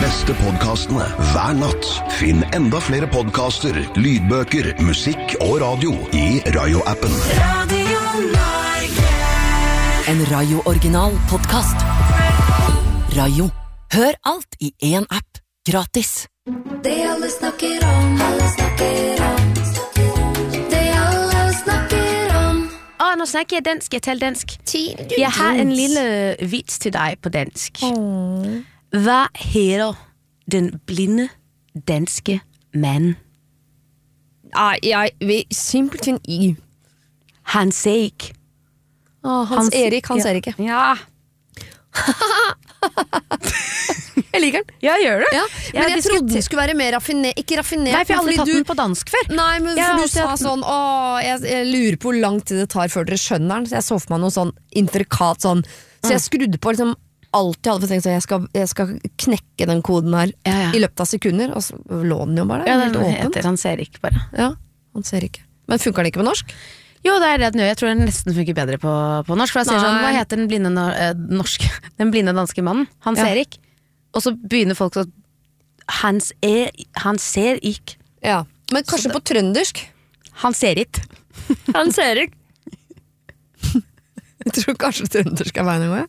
beste podcastene hver natt. Finn enda flere podcaster, lydbøker, musikk og radio i Rayo-appen. Radio Norge. En Rayo-original podcast. Rayo. Hør alt i en app. Gratis. Det alle snakker om, alle snakker om. Det alle snakker om. Nå snakker jeg dansk, jeg taler dansk. Jeg har en lille vits til deg på dansk. Hva heter den blinde danske mand? Jeg vet simpelthen ikke. Han ser ikke. Hans Erik, han ser ikke. Ja. Jeg liker den. Jeg gjør det. Ja, men jeg trodde den skulle være mer raffinert. Ikke raffinert. Nei, for jeg har aldri fordi tatt den på dansk før. Nei, men Jeg for har du alltid sa hatt den. sånn jeg lurer på hvor lang tid det tar før dere skjønner den. Så jeg så for meg noe sånn intrikat sånn. Så jeg skrudde på liksom alt jeg hadde for tenkt så jeg skal knekke den koden her i løpet av sekunder. Og så lå den jo bare der. Ja, helt den åpen. heter Han ser ikke bare. Ja, han ser ikke. Men funker den ikke på norsk? Jo, det er det den gjør. Jeg tror den nesten funker bedre på norsk. For jeg sier sånn, hva heter den blinde den blinde danske mannen? Han ser ikke. Og så begynner folk sånn han ser ikke. Ja, men kanskje på trøndersk? Han ser ikke. Han ser ikke. Jeg tror kanskje trøndersk er veien å gå.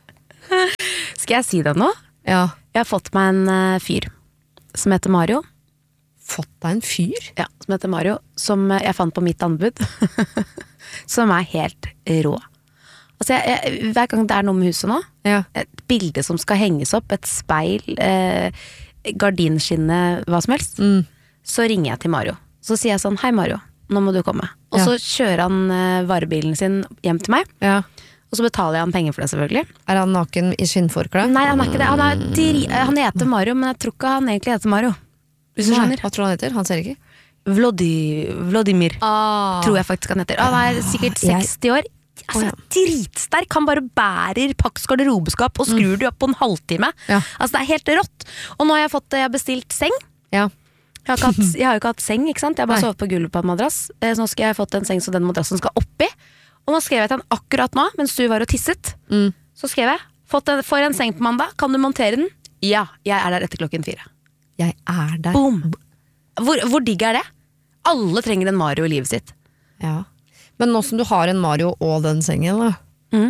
Skal jeg si det nå? Ja. Jeg har fått meg en fyr som heter Mario. Fått deg en fyr? Ja, som heter Mario, som jeg fant på mitt anbud. Som er helt rå. Altså hver gang det er noe med huset nå, et bilde som skal henges opp, et speil, gardinskinne, hva som helst, så ringer jeg til Mario. Så sier jeg sånn, hei Mario, nå må du komme. Og så kjører han varebilen sin hjem til meg, og så betaler jeg han penger for det selvfølgelig. Er han naken i skinnforkle? Nei, han er ikke det. Han heter Mario, men jeg tror ikke han egentlig heter Mario. Hvis du skjønner. Hva tror han heter? Han ser ikke? Vladimir, tror jeg faktisk han heter. Han er sikkert 60 år. Altså, dritsterk. Han bare bærer Pax garderobeskap og skrur det opp på en halvtime. Altså, det er helt rått. Og nå har jeg bestilt seng. Jeg har jo ikke hatt seng, ikke sant? Jeg har bare sovet på gulvet på en madrass. Så nå skal jeg fått en seng så den madrassen skal oppi. Og nå skrev jeg til han akkurat nå, mens du var og tisset. Så skrev jeg, får en seng på mandag, kan du montere den? Ja, jeg er der etter 4:00. Jeg er der. Boom. Hvor digg er det? Alle trenger en Mario i livet sitt. Ja. Men nå som du har en Mario og den sengen da,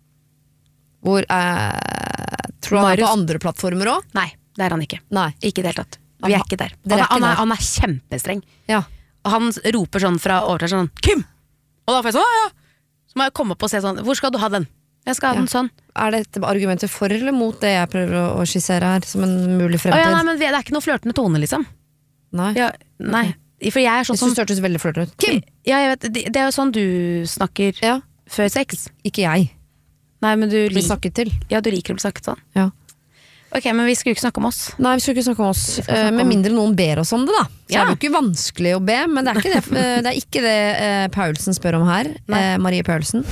hvor tror du han er på andre plattformer også? Nei, det er han ikke. Nei. Ikke i det hele tatt. Vi er ikke der. Han er kjempestreng. Og han roper sånn fra overtar sånn, Kim! Og da får jeg sånn, så må jeg komme opp og se sånn, hvor skal du ha den? Jeg skal ha den sånn. Er det argumenter for eller mot det jeg prøver å skissere her som en mulig fremtid? Nei, men det er ikke noe flørtende tone liksom. Nei. Nei. For jeg er sånn jeg synes det hørtes veldig flørtende ut. Kim! Ja, jeg vet, det er jo sånn du snakker før sex. Ikke jeg. Nei, men du blir snakket til. Ja, du liker å bli snakket sånn. Ja. Ok, men vi skulle ikke snakke om oss. Nei, vi skulle ikke snakke om oss. Med mindre noen ber oss om det da. Så er det jo ikke vanskelig å be, men det er ikke det, det, er ikke det Paulsen spør om her. Marie Paulsen.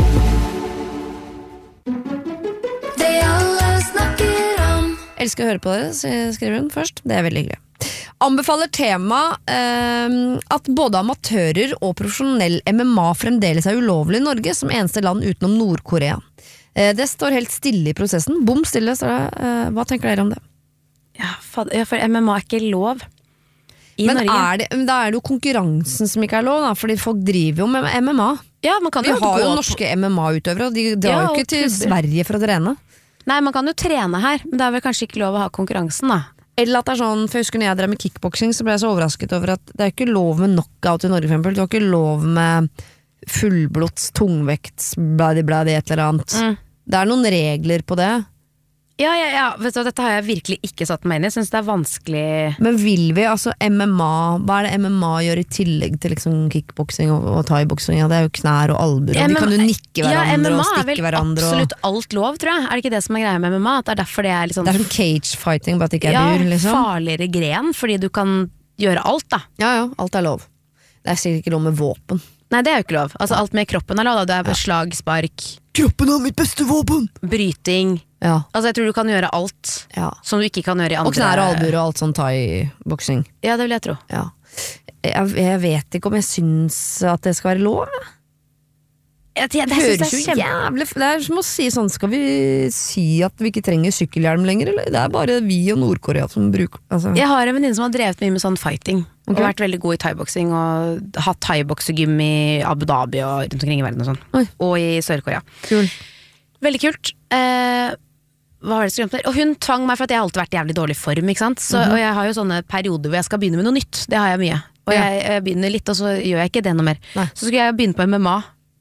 Det alle snakker om. Elsker å høre på dere, skriver hun først. Det er veldig hyggelig. Anbefaler tema at både amatører og profesjonell MMA fremdeles er ulovlig i Norge som eneste land utenom Nord-Korea. Det står helt stille i prosessen. Bom stille, står det. Hva tenker dere om det? Ja, for MMA er ikke lov i Men Norge. da er det jo konkurransen som ikke er lov da, fordi folk driver jo med MMA. Ja, man kan Vi jo har jo gå norske MMA-utøvere, og de drar jo ikke til Sverige for å trene. Nei, man kan jo trene her, men det er vel kanskje ikke lov å ha konkurransen da. Eller at det er sånn, for jeg husker når jeg drev med kickboksing, så ble jeg så overrasket over at det er ikke lov med knockout i Norge, for eksempel. Du har ikke lov med fullblods, tungvekts, bladi, et eller annet. Det er noen regler på det. Ja, vet du, dette har jeg virkelig ikke satt meg inn i. Jeg synes det er vanskelig. Men vil vi, altså MMA, hva er det MMA gjør i tillegg til liksom kickboksing og thaiboksing? Ja, det er jo knær og albuer, og de kan jo nikke hverandre og stikke hverandre. Ja, MMA er vel absolutt alt lov, tror jeg. Er det ikke det som er greia med MMA? At det er derfor det er liksom... Det er som cage fighting, bare at det ikke er dyr, liksom. Farligere gren, fordi du kan gjøre alt da. Ja, alt er lov. Det er sikkert ikke lov med våpen. Nei, det er jo ikke lov. Altså alt med kroppen er lov, da. Det er slag, spark. Kroppen er mitt beste våpen! Bryting. Ja. Altså jeg tror du kan gjøre alt som du ikke kan gjøre i andre. Og knær og albuer og alt sånn thai-boksing. Ja, det vil jeg tro. Ja. Jeg vet ikke om jeg syns at det skal være lov. Det høres jo jævlig. Det som å si sånn, skal vi si at vi ikke trenger sykkelhjelm lenger, eller? Det bare vi og Nord-Korea som bruker altså. Jeg har en venninne som har drevet mye med sånn fighting, og vært veldig god i thaiboksing, og hatt thaiboksegym i Abu Dhabi og rundt omkring i verden og sånn. Og i Sør-Korea. Kul. Veldig kult. Hva var det som glemte? Og hun tvang meg, for at jeg har alltid vært i jævlig dårlig form, ikke sant? Så, og jeg har jo sånne perioder hvor jeg skal begynne med noe nytt. Det har jeg mye. Og jeg begynner litt, og så gjør jeg ikke det noe mer. Så skulle jeg begynne på MMA.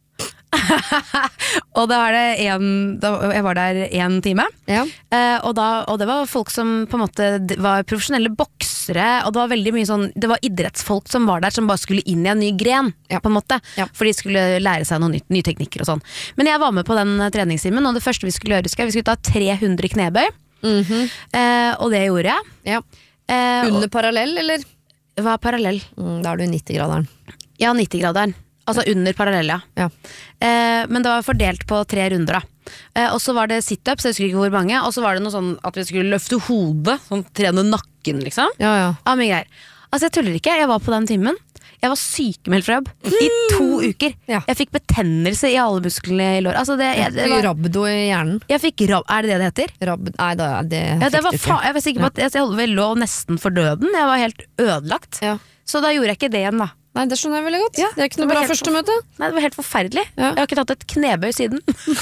Og da var det jeg var der 1 time, og det var folk som på en måte var profesjonelle boksere, og det var veldig mye sånn, det var idrettsfolk som var der, som bare skulle inn i en ny gren, på en måte, for de skulle lære seg noen nye teknikker og sånn. Men jeg var med på den treningstimen, og det første vi skulle gjøre, vi skulle ta 300 knebøy, og det gjorde jeg. Under parallell, eller? Det var parallell. Da er du 90-graderen. Ja, 90-graderen. Altså under parallell, men det var fordelt på 3 runder da. Og så var det sit-ups, jeg husker ikke hvor mange. Og så var det noe sånn at vi skulle løfte hodet, sånn trene nakken liksom. Ja, mye greier. Altså jeg tuller ikke, jeg var på den timen. Jeg var sykemeldt fra jobb i 2 uker. Jeg fikk betennelse i alle musklene i lår. Altså det var rabdo i hjernen. Jeg fikk er det heter? Nei, det jeg var sikker på at jeg lå nesten for døden. Jeg var helt ødelagt. Så da gjorde jeg ikke det igjen da. Nei, det skjønner jeg veldig godt. Det er ikke noe bra første møte. Nei, det var helt forferdelig. Jeg har ikke tatt et knebøy siden.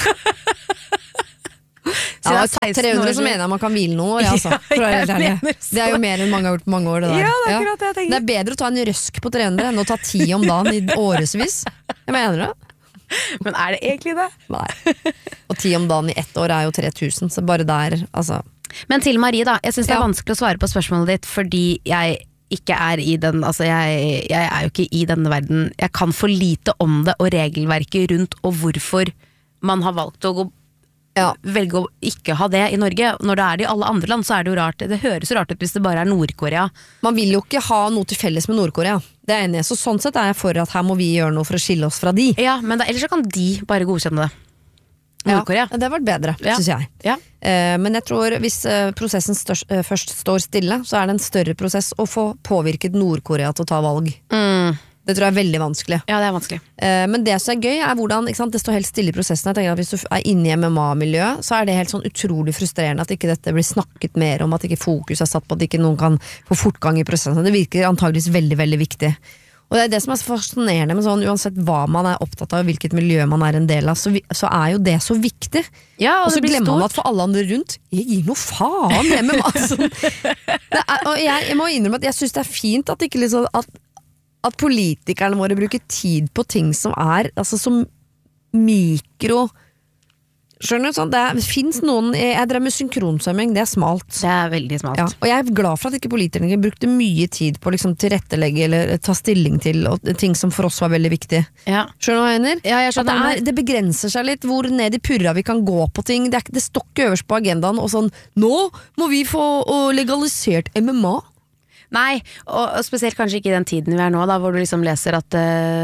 Siden jeg tatt 300 så mener jeg man kan hvile noen år, altså. Det er jo mer enn mange har gjort på mange år det der. Ja, det er akkurat det jeg tenker. Det er bedre å ta en røsk på 300 enn å ta 10 om dagen i årevis. Jeg mener det. Men er det egentlig det? Nei. Og 10 om dagen i 1 år er jo 3000, så bare der, altså. Men til Marie da, jeg synes det er vanskelig å svare på spørsmålet ditt, fordi jeg ikke er i den, altså jeg er jo ikke i denne verden. Jeg kan for lite om det og regelverket rundt og hvorfor man har valgt å velge å ikke ha det i Norge. Når det er det i alle andre land, så er det jo rart. Det høres jo rart ut hvis det bare er Nord-Korea. Man vil jo ikke ha noe til felles med Nord-Korea. Det er enig, så sånn sett er jeg for at her må vi gjøre noe for å skille oss fra de. Ja, men ellers så kan de bare godkjenne det. Nord-Korea. Ja, det har vært bedre, synes jeg. Men jeg tror hvis prosessen først står stille, så er det en større prosess å få påvirket Nord-Korea til å ta valg. Det tror jeg er veldig vanskelig. Ja, det er vanskelig. Men det som er gøy er hvordan, ikke sant, det står helt stille i prosessen. Jeg tenker at hvis du er inne i MMA-miljøet, så er det helt sånn utrolig frustrerende at ikke dette blir snakket mer om, at ikke fokus er satt på, at ikke noen kan få fortgang i prosessen. Det virker antageligvis veldig, veldig viktig. Og det er det som er så fascinerende med sånn, uansett hva man er opptatt av, hvilket miljø man er en del av, så er jo det så viktig. Ja, og så glemmer man at for alle andre rundt, jeg gir noe faen hjemme med altså. Og jeg må innrømme at jeg synes det er fint at ikke liksom, at politikerne våre bruker tid på ting som er altså som mikro. Skjønner du, sånn, det finnes noen, jeg drev med synkronsvømming, det er smalt. Det er veldig smalt. Ja, og jeg er glad for at ikke politikerne brukte mye tid på å liksom tilrettelegge eller ta stilling til ting som for oss var veldig viktig. Ja. Skjønner du hva jeg mener? Ja, jeg skjønner. Det begrenser seg litt hvor ned i purra vi kan gå på ting. Det står ikke øverst på agendaen og sånn, nå må vi få legalisert MMA. Nei, og spesielt kanskje ikke i den tiden vi er nå da, hvor du liksom leser at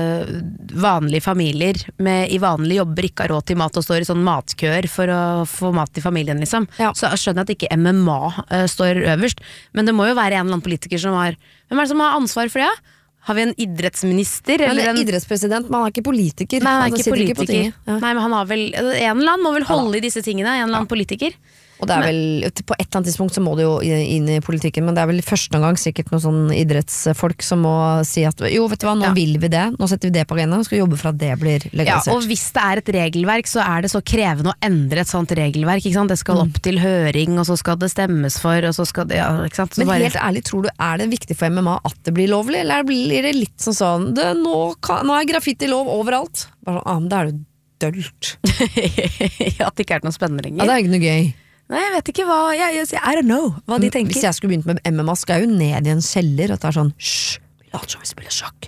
vanlige familier i vanlige jobber ikke har råd til mat og står i sånn matkøer for å få mat i familien liksom. Så jeg skjønner at ikke MMA står øverst, men det må jo være en eller annen politiker som har, hvem er det som har ansvar for det? Har vi en idrettsminister? Eller en idrettspresident, men han er ikke politiker. Nei, han er ikke politiker. Nei, men han har vel, en eller annen må vel holde i disse tingene, en eller annen politiker. Og det er vel, på et eller annet tidspunkt så må det jo inn i politikken, men det er vel i første gang sikkert noen sånn idrettsfolk som må si at jo, vet du hva, nå vil vi det, nå setter vi det på agendaen, skal vi jobbe for at det blir legalisert. Ja, og hvis det er et regelverk, så er det så krevende å endre et sånt regelverk, ikke sant? Det skal opp til høring, og så skal det stemmes for, og så skal det, ikke sant? Så men helt ærlig, tror du, er det viktig for MMA at det blir lovlig, eller blir det litt sånn, nå er graffiti lov overalt? Bare sånn, men da er det dølt. Ja, at det ikke er noe spennende lenger. Ja, det er ikke noe gøy. Nei, jeg vet ikke hva, I don't know hva de tenker. Hvis jeg skulle begynt med MMA, skal jeg jo ned i en kjeller, og det er sånn, vi later som vi spiller sjakk.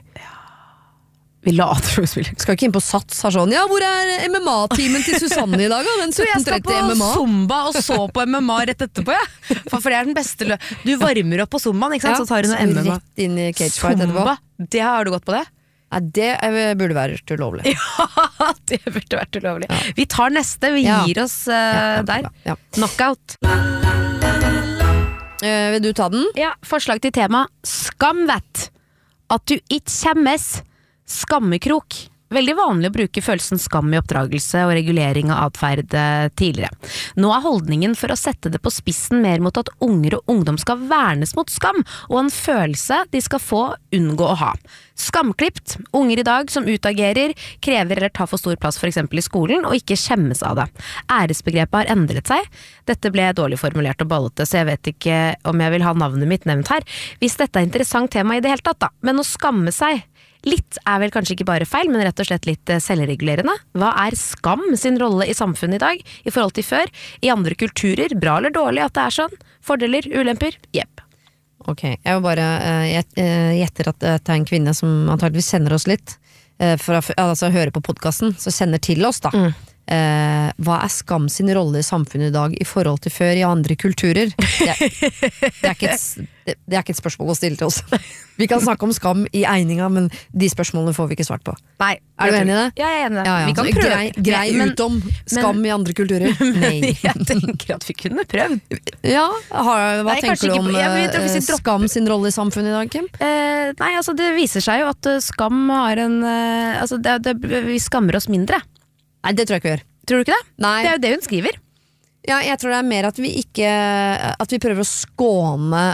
Vi later som vi spiller. Skal ikke inn på Sats her sånn, ja, hvor er MMA-teamen til Susanne i dag? Den 1730 MMA. Så jeg skal på Zumba og så på MMA rett etterpå, ja. For det er den beste du varmer opp på Zumbaen, ikke sant? Så tar du noe MMA. Rett inn i cagefight etterpå. Zumba, det har du gått på det? Nei, det burde vært ulovlig. Ja, det burde vært ulovlig. Ja. Vi tar neste, vi gir oss der. Ja. Knockout. Vil du ta den? Ja, forslag til tema Skam vet at du ikke kjemmes Skammekrok. veldig vanlig å bruke følelsen skam i oppdragelse og regulering av atferd tidligere. Nå holdningen for å sette det på spissen mer mot at unger og ungdom skal vernes mot skam, og en følelse de skal få unngå å ha. Skamklipt, unger i dag som utagerer, krever eller tar for stor plass for eksempel i skolen, og ikke skjemmes av det. Æresbegrepet har endret seg. Dette ble dårlig formulert og ballete, så jeg vet ikke om jeg vil ha navnet mitt nevnt her. Hvis dette er interessant tema i det hele tatt da, men å skamme seg litt er vel kanskje ikke bare feil, men rett og slett litt selvregulerende. Hva er skam sin rolle i samfunnet i dag, i forhold til før? I andre kulturer, bra eller dårlig at det er sånn? Fordeler, ulemper? Jepp. Ok, jeg vil bare gjetter at det er en kvinne som antageligvis sender oss litt, for å høre på podcasten, så sender til oss da. Hva er skam sin rolle i samfunnet i dag i forhold til før i andre kulturer? Det er ikke et spørsmål å stille til oss. Vi kan snakke om skam i egninga, men de spørsmålene får vi ikke svart på. Nei, er du enig i det? Ja, jeg er enig i det. Ja. Vi kan prøve. Grei ut om skam i andre kulturer. Nei. Jeg tenker at vi kunne prøvd. Ja, hva tenker du om skam sin rolle i samfunnet i dag, Kim? Nei, altså det viser seg jo at skam har en vi skammer oss mindre. Nei, det tror jeg ikke vi gjør. Tror du ikke det? Nei. Det er jo det hun skriver. Ja, jeg tror det er mer at vi prøver å skåne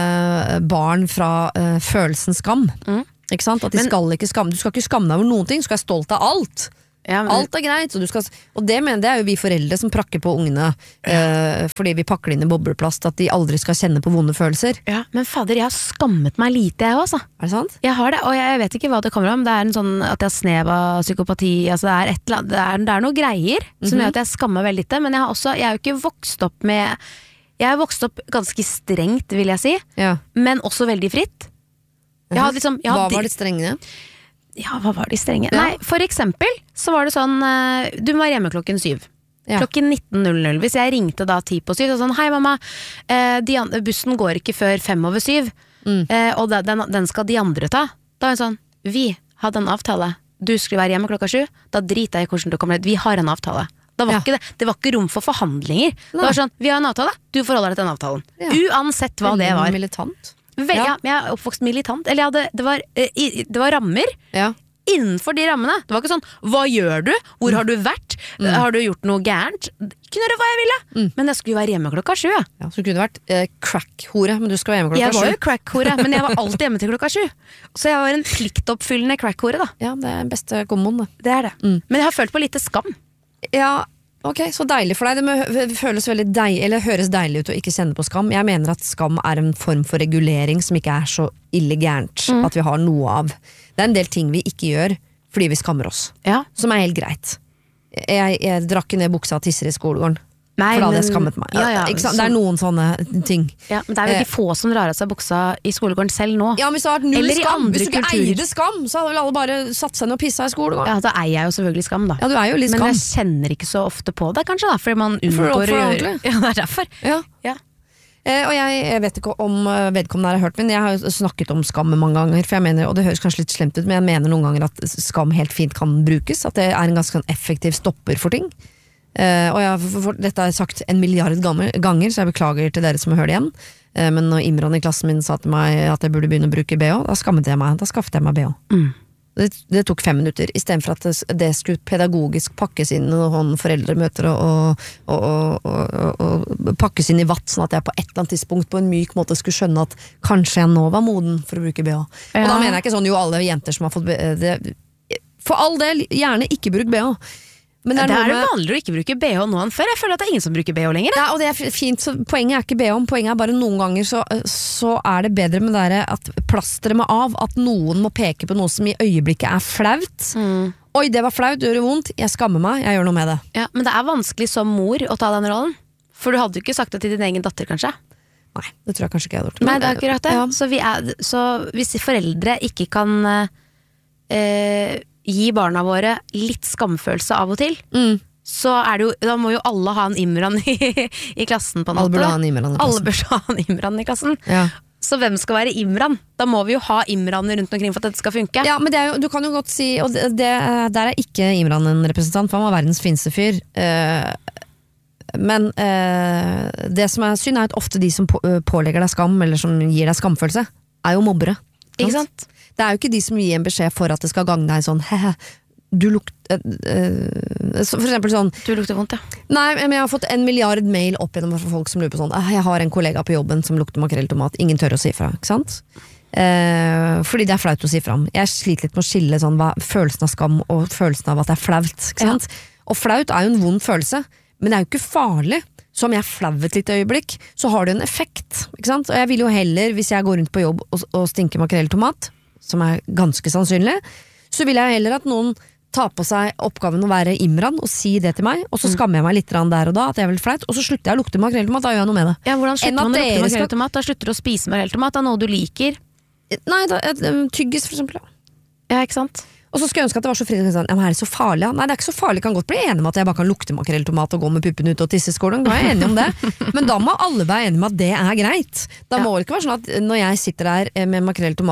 barn fra følelsen skam. Ikke sant? At de skal ikke skamme. Du skal ikke skamme deg over noen ting, du skal være stolt av alt. Ja, alt er greit, og det er jo vi foreldre som prakker på ungene fordi vi pakker inn i bobleplast at de aldri skal kjenne på vonde følelser. Ja, men fader, jeg har skammet meg lite jeg også. Er det sant? Jeg har det, og jeg vet ikke hva det kommer om. Det er en sånn at jeg har snev av psykopati, altså det er noe greier som gjør at jeg skammer veldig lite, men jeg er jo ikke vokst opp med, jeg har vokst opp ganske strengt, vil jeg si, men også veldig fritt. Hva var det strengene? Ja, hva var de strenge? Nei, for eksempel så var det sånn, du må være hjemme klokken 7. Klokken 19.00. Hvis jeg ringte da 10 på 7, og sånn, hei mamma, bussen går ikke før 5:07, og den skal de andre ta. Da er det sånn, vi hadde en avtale. Du skulle være hjemme klokka 7, da driter jeg i hvordan du kommer ut. Vi har en avtale. Det var ikke rom for forhandlinger. Det var sånn, vi har en avtale, du forholder deg til den avtalen. Uansett hva det var. Militant. Ja, men jeg er oppvokst militant. Eller det var rammer innenfor de rammene. Det var ikke sånn, hva gjør du? Hvor har du vært? Har du gjort noe gærent? Jeg kunne gjøre hva jeg ville, men jeg skulle være hjemme klokka 7. Ja, så kunne du vært crack-hore, men du skal være hjemme klokka 7. Jeg var jo crack-hore, men jeg var alltid hjemme til klokka 7. Så jeg var en pliktoppfyllende crack-hore da. Ja, det er den beste komboen det. Det er det. Men jeg har følt på lite skam. Ja, ok, så deilig for deg. Det føles veldig deilig, eller høres deilig ut å ikke kjenne på skam. Jeg mener at skam er en form for regulering som ikke er så ille gærent at vi har noe av. Det er en del ting vi ikke gjør fordi vi skammer oss, som er helt greit. Jeg drakk ned buksa og tisser i skolegården. Nei, for da hadde jeg skammet meg. Det er noen sånne ting. Ja, men det er veldig få som drar av seg buksa i skolegården selv nå. Ja, men hvis det hadde vært null skam, hvis du ikke eide skam, så hadde vel alle bare satt seg ned og pissa i skolegården. Ja, da eier jeg jo selvfølgelig skam da. Ja, du er jo litt skam. Men jeg kjenner ikke så ofte på det kanskje da, fordi man unngår å gjøre. Ja, det er derfor. Ja. Og jeg vet ikke om vedkommende har hørt, men jeg har jo snakket om skam mange ganger, for jeg mener, og det høres kanskje litt slemt ut, men jeg mener noen ganger at skam helt fint kan brukes, at det er en ganske effektiv stopper for ting. Og dette har jeg sagt 1 milliard ganger, så jeg beklager til dere som har hørt det igjen, men når Imran i klassen min sa til meg at jeg burde begynne å bruke BH, da skaffet jeg meg BH. Det tok 5 minutter, i stedet for at det skulle pedagogisk pakkes inn noen foreldremøter og pakkes inn i vatt, sånn at jeg på et eller annet tidspunkt på en myk måte skulle skjønne at kanskje jeg nå var moden for å bruke BH. Og da mener jeg ikke sånn, jo alle jenter som har fått det, for all del, gjerne ikke bruk BH. Men det er vanligere å ikke bruke BH nå enn før. Jeg føler at det er ingen som bruker BH lenger. Ja, og det er fint, så poenget er ikke BH, poenget er bare noen ganger så er det bedre med det at plasteret må av, at noen må peke på noe som i øyeblikket er flaut. Oi, det var flaut, det gjør vondt, jeg skammer meg, jeg gjør noe med det. Ja, men det er vanskelig som mor å ta den rollen. For du hadde jo ikke sagt det til din egen datter, kanskje? Nei, det tror jeg kanskje ikke jeg hadde gjort. Nei, det er akkurat det. Så hvis foreldre ikke kan gi barna våre litt skamfølelse av og til, så er det jo, da må jo alle ha en Imran i klassen på en måte. Alle burde ha en Imran i klassen. Alle burde ha en Imran i klassen. Så hvem skal være Imran? Da må vi jo ha Imran rundt omkring for at dette skal funke. Ja, men det er jo, du kan jo godt si, og der er ikke Imran en representant, for han var verdens fineste fyr. Men det som er synd er at ofte de som pålegger deg skam, eller som gir deg skamfølelse, er jo mobbere. Ikke sant? Det er jo ikke de som gir en beskjed for at det skal gagne deg sånn, du lukter for eksempel sånn Du lukter vondt, ja. Nei, men jeg har fått 1 milliard mail opp gjennom fra folk som lurer på sånn jeg har en kollega på jobben som lukter makrell i tomat, ingen tør å si fra, ikke sant? Fordi det flaut å si fra om. Jeg sliter litt med å skille sånn, følelsen av skam og følelsen av at det flaut, ikke sant? Og flaut jo en vond følelse, men det jo ikke farlig. Så om jeg flauet litt øyeblikk, så har det en effekt, ikke sant? Og jeg vil jo heller, hvis jeg går rundt på jobb og stinker makrell i tomat, som ganske sannsynlig, så vil jeg heller at noen tar på seg oppgaven å være Imran og si det til meg, og så skammer jeg meg litt der og da, at jeg vil flaut, og så slutter jeg å lukte makrell i tomat, da gjør jeg noe med det. Ja, hvordan slutter man å lukte makrell i tomat? Da slutter du å spise makrell i tomat, da noe du liker? Nei, tyggis for eksempel. Ja, ikke sant? Og så skulle jeg ønske at det var så fritt sånn, er det så farlig? Nei, det ikke så farlig, jeg kan godt bli enig med at jeg bare kan lukte makrell i tomat og gå med puppen ut og tisse i skolen, da jeg enig om det. Men da må alle være enige med at det greit. Da må det ikke være sånn at når jeg sitter der med makrell i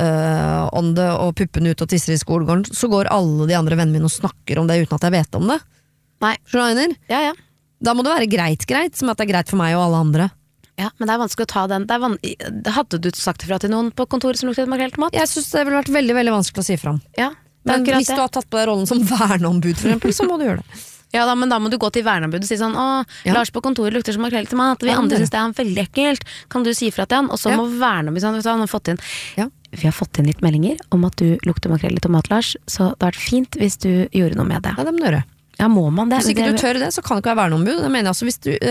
tomat-ånde og puppen ut og tisser i skolen, så går alle de andre vennene mine og snakker om det uten at jeg vet om det. Nei. Skjønner? Ja. Da må det være greit, som at det greit for meg og alle andre. Ja, men det vanskelig å ta den. Hadde du sagt det fra til noen på kontoret som luktet makrell i tomat? Jeg synes det ville vært veldig, veldig vanskelig å si fra om. Ja, men hvis du har tatt på deg rollen som verneombud for eksempel, så må du gjøre det. Ja, men da må du gå til verneombudet og si sånn Lars på kontoret lukter som makrell i tomat, vi andre synes det veldig ekkelt, kan du si fra til han? Og så må verneombudet sånn, han har fått inn Vi har fått inn litt meldinger om at du lukter makrell i tomat, Lars, så det hadde vært fint hvis du gjorde noe med det. Ja, det må du gjøre. Ja, må man det? Hvis ikke du tør det, så kan du ikke være verneombud. Det mener jeg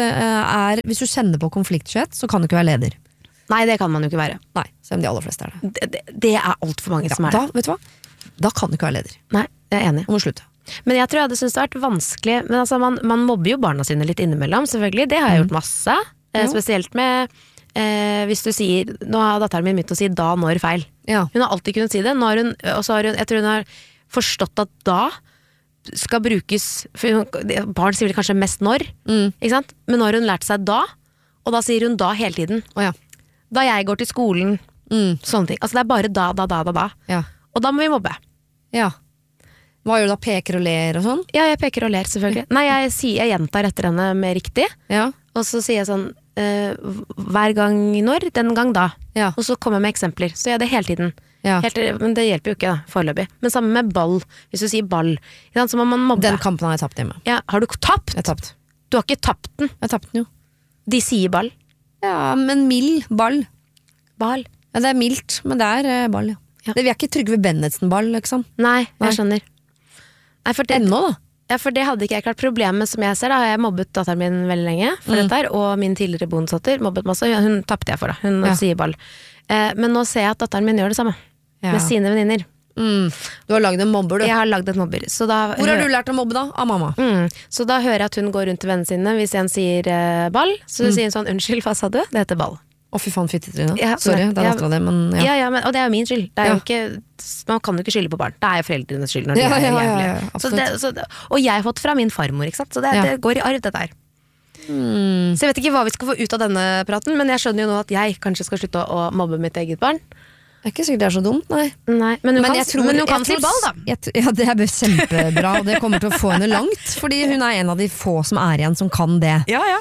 også, hvis du kjenner på konfliktskyhet, så kan du ikke være leder. Nei, det kan man jo ikke være. Nei, selv om de aller fleste det. Det alt for mange som det. Da, vet du hva? Da kan du ikke være leder. Nei, jeg enig. Må slutte. Men jeg tror jeg hadde syntes det hadde vært vanskelig. Men altså, man mobber jo barna sine litt innimellom, selvfølgelig. Det har jeg gjort masse. Spesielt med hvis du sier, nå har datteren min begynt å si da, når feil. Ja. Hun har alltid kunnet si det. Og så har jeg tror hun har forstått at da skal brukes, for barn sier vel kanskje mest når, ikke sant? Men nå har hun lært seg da, og da sier hun da hele tiden. Da jeg går til skolen, sånne ting. Altså det bare da. Ja. Og da må vi mobbe. Ja. Hva gjør du da? Peker og ler og sånn? Ja, jeg peker og ler selvfølgelig. Nei, jeg gjentar etter henne med riktig, og så sier jeg sånn, hver gang når, den gang da. Og så kommer jeg med eksempler, så gjør jeg det hele tiden. Men det hjelper jo ikke da, foreløpig. Men sammen med ball, hvis du sier ball, så må man mobbe. Den kampen har jeg tapt hjemme. Ja, har du tapt? Jeg har tapt. Du har ikke tapt den? Jeg har tapt den jo. De sier ball? Ja, men mild ball. Ball? Ja, det mildt, men det ball, ja. Det vil jeg ikke Trygve Bennetsen-ball, liksom. Nei, jeg skjønner. Nei, ennå da. Ja, for det hadde ikke jeg klart. Problemet som jeg ser da, har jeg mobbet datteren min veldig lenge for dette her, og min tidligere bonusdatter mobbet masse. Hun tappte jeg for da, hun sier ball. Men nå ser jeg at datteren min gjør det samme. Med sine venninner. Du har laget en mobber, du. Jeg har laget et mobber. Hvor har du lært å mobbe da? Av mamma. Så da hører jeg at hun går rundt til vennene sine. Hvis en sier ball, så sier hun sånn, unnskyld, hva sa du? Det heter ball. Fy faen, fittetrine. Sorry, det datteren det, men og det jo min skyld. Det jo ikke, man kan jo ikke skylde på barn. Det jo foreldrenes skyld når de jævlige. Og jeg har fått fra min farmor, ikke sant? Så det går i arv, dette her. Så jeg vet ikke hva vi skal få ut av denne praten, men jeg skjønner jo nå at jeg kanskje skal slutte å mobbe mitt eget barn. Det ikke sikkert det så dumt, nei. Men hun kan si ball, da. Ja, det kjempebra, og det kommer til å få henne langt, fordi hun en av de få som igjen som kan det.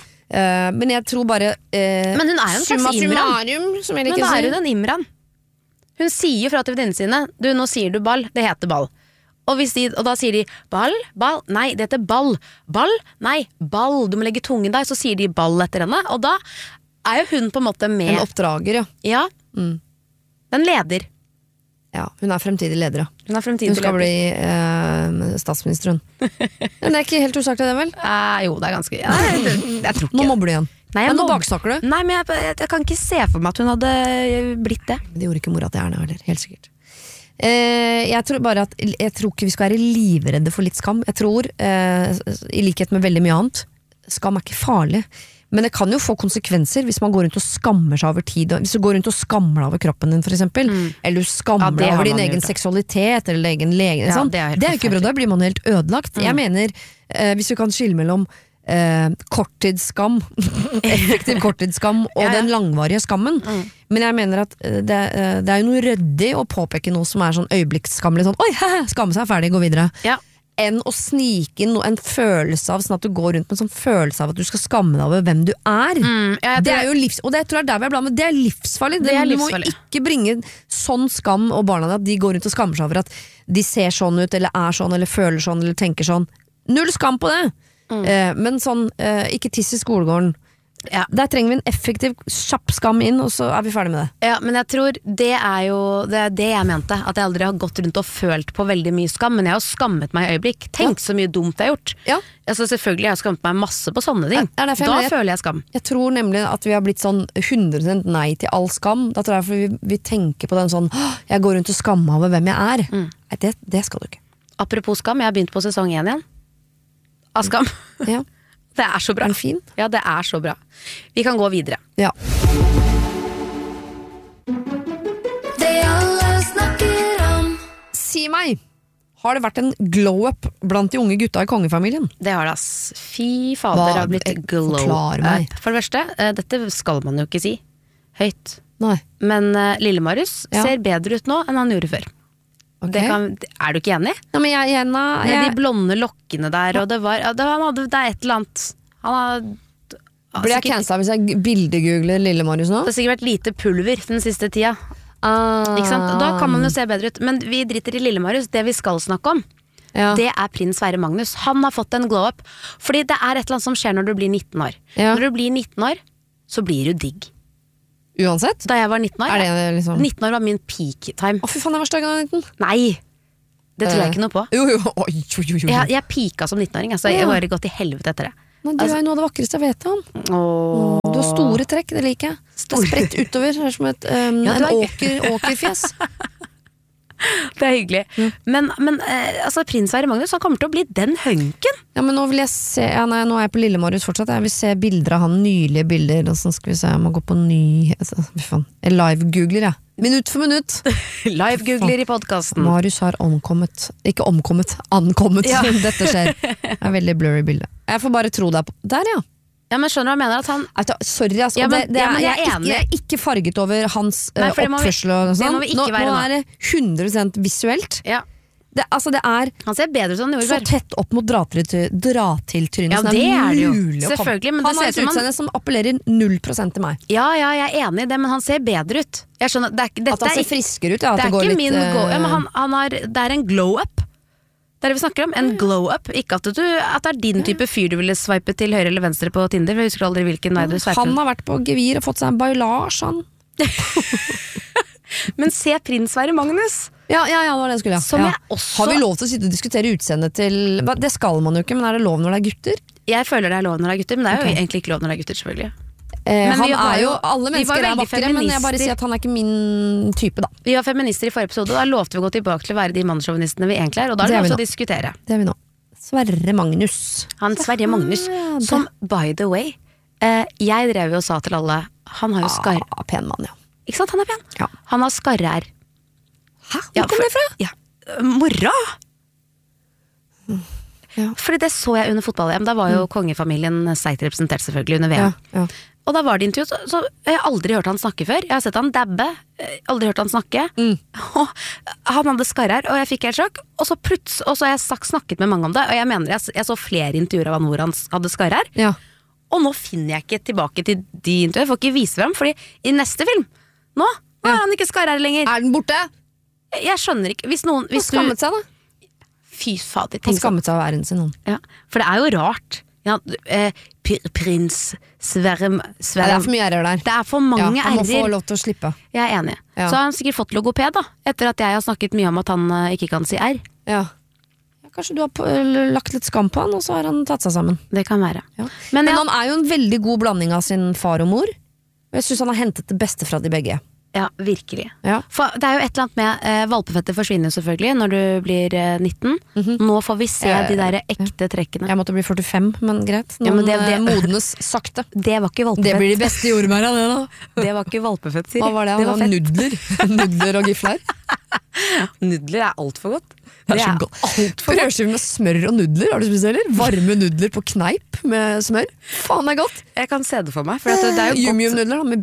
Men jeg tror bare men hun en slags Imran. Men hun en Imran? Hun sier fra til venninnene sine, du, nå sier du ball, det heter ball. Og da sier de ball, nei, det heter ball. Ball, nei, ball, du må legge tungen der. Så sier de ball etter henne, og da jo hun på en måte med. En oppdrager, ja. Den leder. Ja, hun fremtidig leder. Hun skal bli statsminister, hun. Men det ikke helt usagt det, vel? Jo, det ganske jeg tror ikke. Nå mobber du igjen. Nei, men nå baksnakker du. Nei, men jeg kan ikke se for meg at hun hadde blitt det. Det gjorde ikke mora til Erna heller, helt sikkert. Jeg tror bare at jeg tror ikke vi skal være livredde for litt skam. Jeg tror, i likhet med veldig mye annet, skam ikke farlig. Men det kan jo få konsekvenser hvis man går rundt og skammer seg over tid. Hvis du går rundt og skammer deg over kroppen din, for eksempel, eller du skammer deg over din egen seksualitet eller egen lege, sånn. Det jo ikke bra, da blir man helt ødelagt. Jeg mener, hvis vi kan skille mellom korttidsskam, effektiv korttidsskam og den langvarige skammen. Men jeg mener at det jo noe ryddig å påpeke noe som sånn øyeblikksskammelig, sånn, oi, skamme seg, ferdig, gå videre. enn å snike inn en følelse av, sånn at du går rundt med en sånn følelse av at du skal skamme deg over hvem du er. Det er jo og det tror jeg der vi er blant, men det er livsfarlig. Du må ikke bringe sånn skam og barna at de går rundt og skammer seg over at de ser sånn ut, eller er sånn, eller føler sånn, eller tenker sånn. Null skam på det! Men sånn, ikke tiss i skolegården. Der trenger vi en effektiv, kjapp skam inn, og så er vi ferdig med det. Ja, men jeg tror det er det jeg mente. At jeg aldri har gått rundt og følt på veldig mye skam. Men jeg har skammet meg i øyeblikk. Tenk så mye dumt jeg har gjort. Altså, selvfølgelig har jeg skammet meg masse på sånne ting. Da føler jeg skam. Jeg tror nemlig at vi har blitt sånn 100% nei til all skam. Da tror jeg fordi vi tenker på den sånn jeg går rundt og skammer over hvem jeg er. Nei, det skal du ikke. Apropos skam, jeg har begynt på sesong 1 igjen. Av skam. Ja. Det er så bra. Er den fin? Ja, det er så bra. Vi kan gå videre. Ja. Det alle snakker om. Si meg, har det vært en glow-up blant de unge gutta i kongefamilien? Det har det, ass. Fy fader, det har blitt glow-up. For det første, dette skal man jo ikke si høyt. Nei. Men Lille Marius ser bedre ut nå enn han gjorde før. Okay. Er du ikke enig? Ja, men jeg de blonde lokkene der, og det er et eller annet. Blir jeg cancela hvis jeg bildegoogler Lille Marius nå? Det har sikkert vært lite pulver den siste tida. Ikke sant? Da kan man jo se bedre ut. Men vi driter i Lille Marius. Det vi skal snakke om, det er prins Sverre Magnus. Han har fått en glow-up. Fordi det er et eller annet som skjer når du blir 19 år. Når du blir 19 år, så blir du digg. Uansett? Da jeg var 19 år, liksom... 19 år var min peak time. Å fy faen, jeg var støgg av 19. Nei, det tror jeg ikke noe på. Jo. Jeg pika som 19-åring, altså. Jeg har bare gått i helvete etter det. Men du er jo noe av det vakreste jeg vet om. Du har store trekk, det liker jeg. Det er spredt utover, det er som en åkerfjes. Det er hyggelig. Men altså, prins Sverre Magnus, han kommer til å bli den hunken. Ja, men nå vil jeg se, nå er jeg på Lille Marius fortsatt. Jeg vil se bilder av han, nylige bilder. Og så skal vi se, jeg må gå på jeg live-googler, jeg. Minutt for minutt. Live-googler i podcasten. Marius har ankommet. Dette skjer. Det er veldig blurry bilde. Jeg får bare tro deg på. Der, ja. Ja, men skjønner du hva jeg mener at han... Sorry, altså, jeg er ikke farget over hans oppførsel og sånn. Nå er det 100% visuelt. Ja. Det er han ser bedre ut enn han gjorde så tett opp mot dra-til-trynet. Ja, det er det jo. Selvfølgelig, men han har et utseende som appellerer 0% til meg. Ja, jeg er enig i det, men han ser bedre ut. Jeg skjønner, at han ser friskere ut, ja. Det er ikke min det er en glow-up. Det er det vi snakker om, en glow-up. Ikke at det er din type fyr du ville swipe til høyre eller venstre på Tinder. Jeg husker aldri hvilken vei du swiper. Han har vært på gevir og fått seg en bailage, han. Men se prins Sverre Magnus. Ja, det var det jeg skulle. Har vi lov til å sitte og diskutere utseendet til... Det skal man jo ikke, men er det lov når det er gutter? Jeg føler det er lov når det er gutter, men det er jo egentlig ikke lov når det er gutter, selvfølgelig. Men han er jo, alle mennesker er vakre, men jeg bare sier at han er ikke min type, da. Vi var feminister i forrige episode, og da lovte vi å gå tilbake til å være de mannssjåvinistene vi egentlig er, og da er det lov til å diskutere. Det er vi nå. Sverre Magnus. Sverre Magnus, som by the way, jeg drev jo og sa til alle, han har jo skarre. Pen mann, ja. Ikke sant, han er pen? Ja. Han har skarre. Hæ? Hvor kom det fra? Ja, mora! Ja. Fordi det så jeg under fotball-EM. Da var jo kongefamilien sterkt representert selvfølgelig under VM. Ja. Og da var det intervju, så jeg har aldri hørt han snakke før. Jeg har sett han dabbe, aldri hørt han snakke. Og han hadde skarrer, og jeg fikk helt sjokk. Og så har jeg snakket med mange om det, og jeg mener jeg så flere intervjuer av han hvor han hadde skarrer. Ja. Og nå finner jeg ikke tilbake til de intervjuene. Jeg får ikke vise frem, fordi i neste film, nå er han ikke skarrer lenger. Er den borte? Jeg skjønner ikke. Han skammet seg da? Fy fader. Han skammet seg av æren sin. Ja, for det er jo rart. Ja, prins Sverre. Det er for mye ærer der. Det er for mange ærer. Han må få lov til å slippe. Jeg er enig. Ja. Så har han sikkert fått logoped da, etter at jeg har snakket mye om at han ikke kan si R. Ja. Kanskje du har lagt litt skam på han, og så har han tatt seg sammen. Det kan være. Ja. Men han er jo en veldig god blanding av sin far og mor. Jeg synes han har hentet det beste fra de begge. Ja, virkelig. Ja. For det er jo et eller annet med valpefettet forsvinner selvfølgelig når du blir 19. Nå får vi se de der ekte trekkene. Jeg måtte bli 45, men greit. Men det modnes sakte. Det var ikke valpefett. Det blir de beste jordbæra, det da. Det var ikke valpefett, sier jeg. Hva var det? Det var nudler. Nudler og gifler. Nudler er alt for godt. Det er så godt. Brødskive med smør og nudler, har du spist eller? Varme nudler på kneip med smør. Faen, det er godt. Jeg kan se det for meg. For det er jo Yum-yum-nudler da, med biff.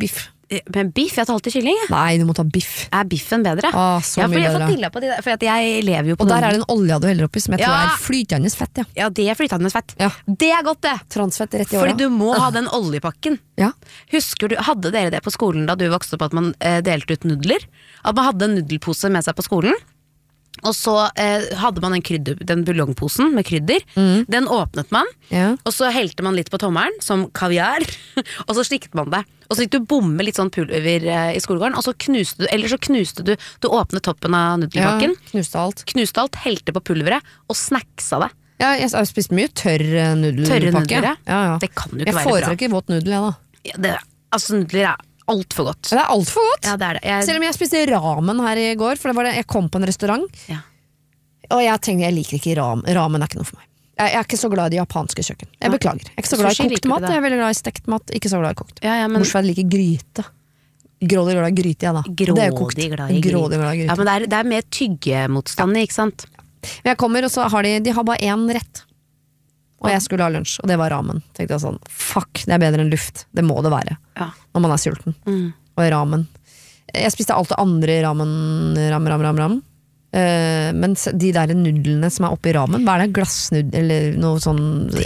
Men biff, jeg tar alltid kylling. Nei, du må ta biff. Er biffen bedre? Så ja, for mye jeg får bedre. dilla på de der, for at jeg lever jo på Og der er det en olje du heller oppi, som jeg tror er flytende fett. Ja, det er flytende fett. Ja. Det er godt, det! Transfett rett i Fordi åra. du må ha den oljepakken. Ja. Husker du, hadde dere det på skolen da du vokste opp, at man delte ut nudler? At man hadde en nudelpose med seg på skolen? Og så hadde man den buljongposen med krydder. Den åpnet man, og så helte man litt på tommelen, som kaviar, og så slikket man det. Og så fikk du bomme litt sånn pulver i skolegården, og så knuste du åpnet toppen av nudelpakken. Ja, knuste alt, helte på pulveret, og snacksa det. Ja, jeg har spist mye tørr nudelpakke. Tørre nudler, ja. Det kan jo ikke være bra. Jeg foretrekker våt nudel, jeg da. Altså, nudler er alt for godt. Det er alt for godt. Ja, det er det. Selv om jeg spiste ramen her i går, for jeg kom på en restaurant, og jeg tenkte, jeg liker ikke ramen. Ramen er ikke noe for meg. Jeg er ikke så glad i japanske kjøkken. Jeg beklager. Jeg er ikke så glad i kokt mat, jeg er veldig glad i stekt mat, ikke så glad i kokt. Morsferd liker gryte. Grådig glad i gryte, jeg da. Det er jo kokt. Grådig glad i gryte. Ja, men det er mer tyggemotstand, ikke sant? Jeg kommer, og så har de har bare én rett. Og jeg skulle ha lunsj, og det var ramen. Tenkte jeg sånn, fuck, det er bedre enn luft. Det må det være, når man er sulten. Og ramen. Jeg spiste alt det andre i ramen. Men de der nudlene som er oppi ramen, hva er det? Glassnudler, eller noe sånn...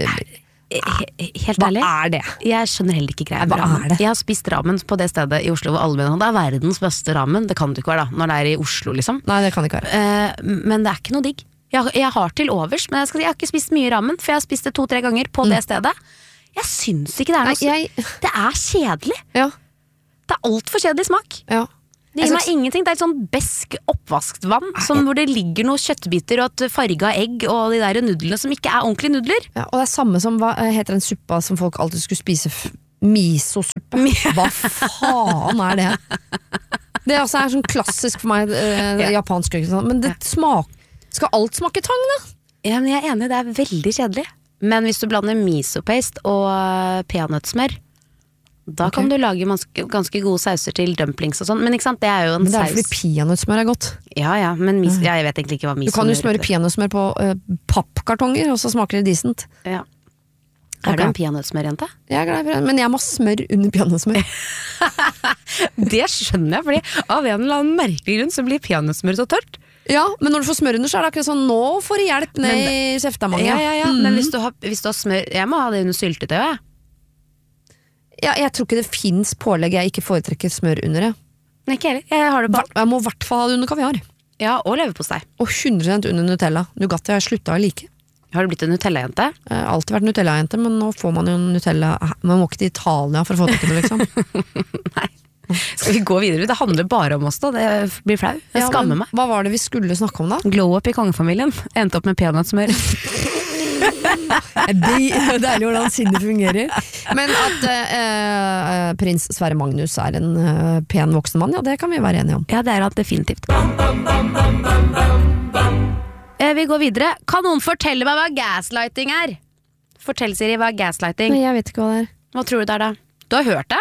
Helt ærlig, hva er det? Jeg skjønner heller ikke greia med ramen. Jeg har spist ramen på det stedet i Oslo hvor alle mener det er verdens beste ramen. Det kan det ikke være da, når det er i Oslo liksom. Nei, det kan det ikke være. Men det er ikke noe digg. Jeg har til overs, men jeg har ikke spist mye ramen, for jeg har spist det 2-3 ganger på det stedet. Jeg syns ikke det er noe. Det er kjedelig. Ja. Det er alt for kjedelig smak. Ja. Det gir meg ingenting. Det er et sånn besk oppvaskvann hvor det ligger noen kjøttbiter og et farga egg og de der nudlene som ikke er ordentlige nudler. Ja, og det er samme som, hva heter den suppa som folk alltid skulle spise? Miso-suppe. Hva faen er det? Det også er sånn klassisk for meg, japansk køkken. Men det skal alt smake tang, da? Ja, men jeg er enig, det er veldig kjedelig. Men hvis du blander miso-paste og peanøttsmør, da kan du lage ganske gode sauser til dumplings og sånn. Men ikke sant, det er jo en saus. Men det er fordi peanøttsmør er godt. Ja, men jeg vet egentlig ikke hva miso-smør. Du kan jo smøre peanøttsmør på pappkartonger, og så smaker det decent. Ja. Er du en peanøttsmørjente? Jeg er glad i peanøttsmør, men jeg må ha smør under peanøttsmør. Det skjønner jeg, fordi av en eller annen merkelig grunn så blir peanøttsmør så tørt. Ja, men når du får smør under, så er det akkurat sånn, nå får du hjelp ned i kjeftamanget. Ja. Men hvis du har smør, jeg må ha det under syltetøy, jeg. Ja, jeg tror ikke det finnes pålegg jeg ikke foretrekker smør under det. Nei, ikke heller. Jeg har det bare. Jeg må i hvert fall ha det under kaviar. Ja, og leverpostei. Og 100% under Nutella. Nugatti har jeg sluttet å like. Har du blitt en Nutella-jente? Jeg har alltid vært Nutella-jente, men nå får man jo Nutella. Man må ikke til Italia for å få det, liksom. Nei. Skal vi gå videre? Det handler bare om oss da. Det blir flau. Jeg skammer meg. Hva var det vi skulle snakke om da? Glow up i kongefamilien. Endte opp med peanøttsmør. Det er deilig hvordan sinnet fungerer. Men at prins Sverre Magnus er en pen voksen mann, ja, det kan vi være enige om. Ja, det er han definitivt. Vi går videre. Kan noen fortelle meg hva gaslighting er? Fortell, Siri, hva er gaslighting? Nei, jeg vet ikke hva det er. Hva tror du det er da? Du har hørt det?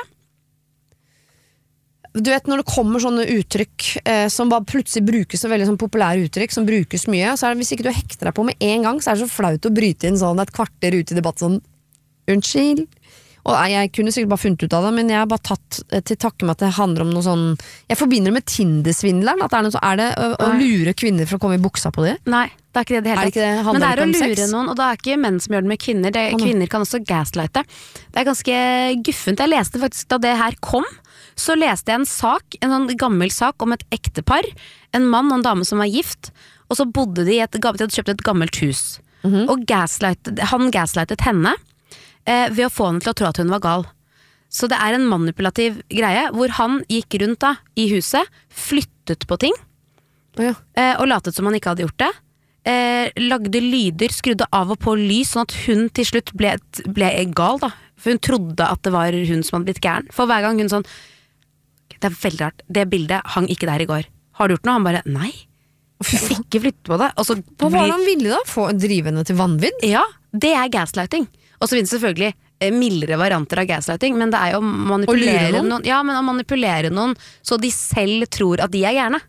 Du vet, når det kommer sånne uttrykk som bare plutselig brukes som veldig sånn populære uttrykk, som brukes mye, så er det, hvis ikke du hekter deg på med en gang, så er det så flaut å bryte inn sånn et kvarter ut i debatt sånn, unnskyld. Og jeg kunne sikkert bare funnet ut av det, men jeg har bare tatt til takke med at det handler om noe sånn, jeg forbinder det med Tinder-svindleren, at det er noe så, er det å lure kvinner for å komme i buksa på det? Nei, det er ikke det hele tatt. Men det er å lure noen, og det er ikke menn som gjør det med kvinner, kvinner kan også gaslighte. Det er ganske guffent. Jeg leste faktisk da det her kom, så leste jeg en sak, en sånn gammel sak om et ektepar, en mann og en dame som var gift, og så bodde de de hadde kjøpt et gammelt hus. Og han gaslightet henne ved å få henne til å tro at hun var gal. Så det er en manipulativ greie, hvor han gikk rundt da, i huset, flyttet på ting, og latet som han ikke hadde gjort det, lagde lyder, skrudde av og på lys, sånn at hun til slutt ble gal da, for hun trodde at det var hun som hadde blitt gæren. For hver gang hun sånn, det er veldig rart, det bildet hang ikke der i går. Har du gjort noe? Han bare, nei, ikke flytte på det. Hva var det han ville da? Få drive henne til vanvidd? Ja, det er gaslighting. Og så finnes det selvfølgelig mildere varianter av gaslighting, men det er jo å manipulere noen. Ja, men å manipulere noen så de selv tror at de er gjerne.